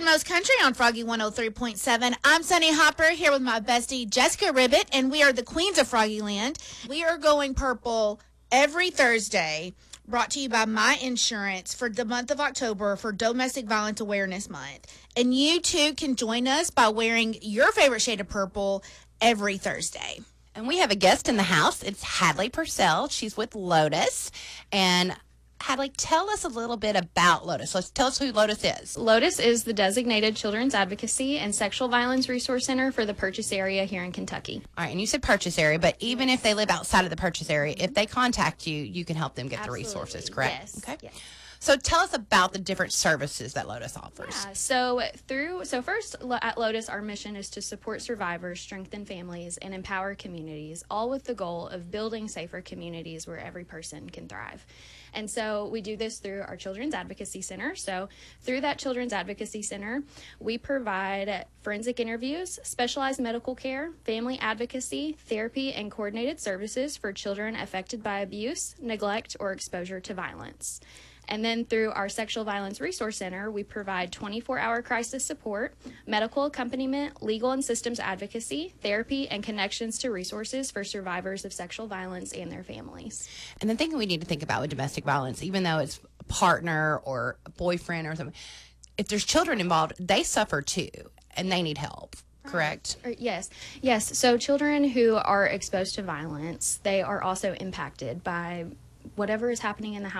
Most Country on Froggy 103.7. I'm Sunny Hopper here with my bestie Jessica Ribbit, and we are the queens of Froggyland. We are going purple every Thursday, brought to you by My Insurance for the month of October for Domestic Violence Awareness Month. And you too can join us by wearing your favorite shade of purple every Thursday. And we have a guest in the house. It's Hadley Purcell. She's with Lotus. And Hadley, tell us a little bit about Lotus. Tell us who Lotus is. Lotus is the designated Children's Advocacy and Sexual Violence Resource Center for the Purchase area here in Kentucky. All right, and you said Purchase area, but even if they live outside of the Purchase area, if they contact you, you can help them get Absolutely. the resources, correct? Yes. Okay. Yes. So tell us about the different services that Lotus offers. Yeah, so first at Lotus, our mission is to support survivors, strengthen families, and empower communities, all with the goal of building safer communities where every person can thrive. And so we do this through our Children's Advocacy Center. So through that Children's Advocacy Center, we provide forensic interviews, specialized medical care, family advocacy, therapy, and coordinated services for children affected by abuse, neglect, or exposure to violence. And then through our Sexual Violence Resource Center, we provide 24-hour crisis support, medical accompaniment, legal and systems advocacy, therapy, and connections to resources for survivors of sexual violence and their families. And the thing we need to think about with domestic violence, even though it's a partner or a boyfriend or something, if there's children involved, they suffer too, and they need help. Correct? Yes. So children who are exposed to violence, they are also impacted by whatever is happening in the house.